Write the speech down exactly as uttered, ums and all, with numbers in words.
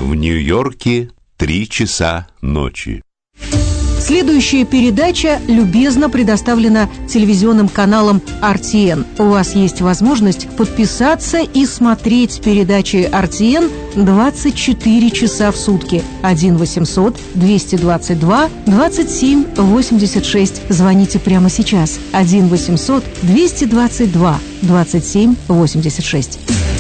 В Нью-Йорке три часа ночи. Следующая передача любезно предоставлена телевизионным каналом эр ти эн. У вас есть возможность подписаться и смотреть передачи эр ти эн двадцать четыре часа в сутки. один восемьсот двести двадцать два двадцать семь восемьдесят шесть. Звоните прямо сейчас. один восемьсот двести двадцать два двадцать семь восемьдесят шесть.